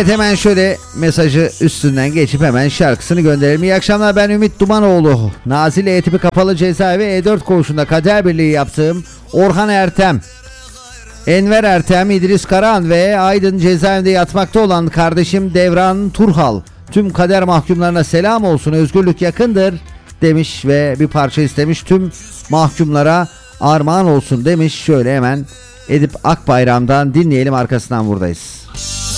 Evet, hemen şöyle mesajı üstünden geçip hemen şarkısını gönderelim. İyi akşamlar, ben Ümit Dumanoğlu. Nazilli E tipi kapalı cezaevi E4 koğuşunda kader birliği yaptığım Orhan Ertem, Enver Ertem, İdris Karahan ve Aydın cezaevinde yatmakta olan kardeşim Devran Turhal. Tüm kader mahkumlarına selam olsun, özgürlük yakındır demiş ve bir parça istemiş. Tüm mahkumlara armağan olsun demiş. Şöyle hemen Edip Akbayram'dan dinleyelim, arkasından buradayız.